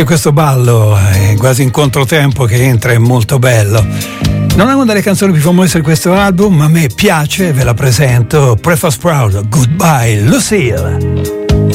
Anche questo ballo è quasi in controtempo che entra, è molto bello. Non è una delle canzoni più famose di questo album, ma a me piace, ve la presento. Preface Proud, Goodbye Lucille.